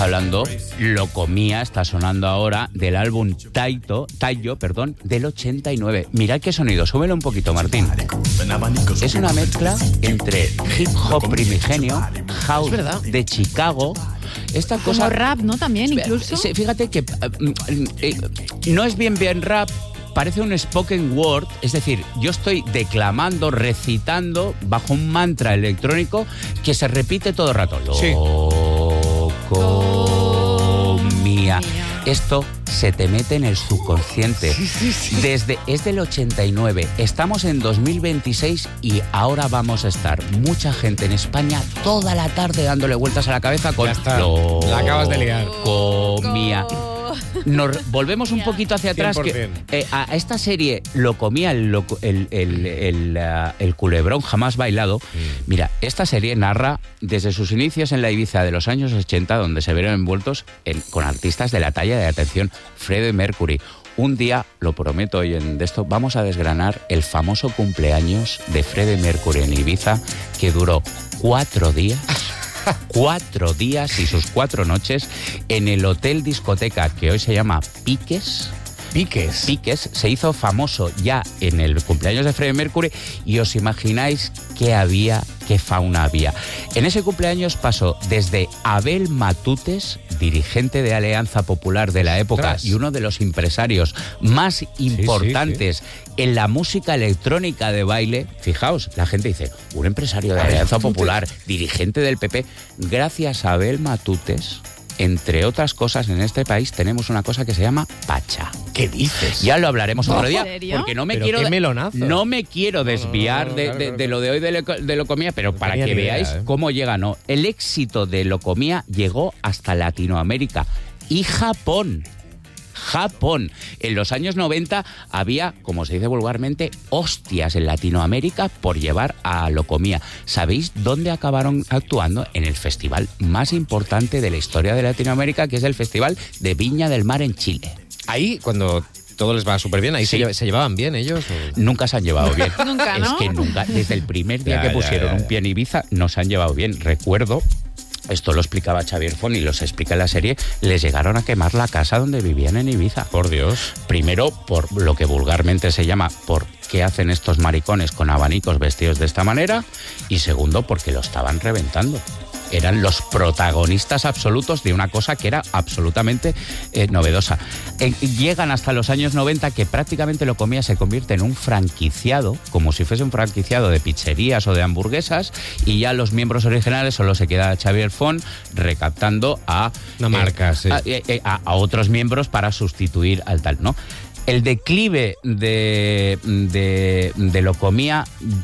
hablando, Locomía está sonando ahora del álbum Tayo, del 89. Mirad qué sonido, súbelo un poquito, Martín. Es una mezcla entre hip hop primigenio, house de Chicago. Esta cosa, como rap, ¿no? También, incluso. Fíjate que no es bien rap. Parece un spoken word, es decir, yo estoy declamando, recitando bajo un mantra electrónico que se repite todo el rato. Locomía. Esto se te mete en el subconsciente. Sí. Es del 89, estamos en 2026 y ahora vamos a estar mucha gente en España toda la tarde dándole vueltas a la cabeza con la acabas de liar. Locomía. Nos volvemos un poquito hacia atrás. A esta serie Locomía, el culebrón jamás bailado. Mira, esta serie narra desde sus inicios en la Ibiza de los años 80, donde se vieron envueltos con artistas de la talla de, atención, Freddie Mercury. Un día, lo prometo hoy en esto, vamos a desgranar el famoso cumpleaños de Freddie Mercury en Ibiza, que duró 4 días. 4 días y sus 4 noches en el hotel discoteca que hoy se llama Piques. Se hizo famoso ya en el cumpleaños de Freddie Mercury y os imagináis qué fauna había. En ese cumpleaños pasó desde Abel Matutes, dirigente de Alianza Popular de la época y uno de los empresarios más importantes en la música electrónica de baile. Fijaos, la gente dice, un empresario de Alianza Popular, dirigente del PP. Gracias a Abel Matutes, entre otras cosas, en este país tenemos una cosa que se llama Pacha. ¿Qué dices? Ya lo hablaremos otro día, ¿serio? porque no me quiero desviar de lo de hoy de Locomía, pero para que veáis cómo llega, ¿no? El éxito de Locomía llegó hasta Latinoamérica y Japón. En los años 90 había, como se dice vulgarmente, hostias en Latinoamérica por llevar a Locomía. ¿Sabéis dónde acabaron actuando? En el festival más importante de la historia de Latinoamérica, que es el Festival de Viña del Mar en Chile. Ahí, cuando todo les va súper bien, ahí se llevaban bien ellos. ¿O? Nunca se han llevado bien. Nunca, ¿no? Es que nunca, desde el primer día que pusieron un pie en Ibiza, no se han llevado bien. Recuerdo, esto lo explicaba Xavier Font y los explica en la serie, les llegaron a quemar la casa donde vivían en Ibiza. Por Dios. Primero, por lo que vulgarmente se llama, por qué hacen estos maricones con abanicos vestidos de esta manera, y segundo, porque lo estaban reventando. Eran los protagonistas absolutos de una cosa que era absolutamente novedosa. Llegan hasta los años 90 que prácticamente Locomía se convierte en un franquiciado, como si fuese un franquiciado de pizzerías o de hamburguesas, y ya los miembros originales solo se queda Xavier Font recaptando a otros miembros para sustituir al tal, ¿no? El declive de Locomía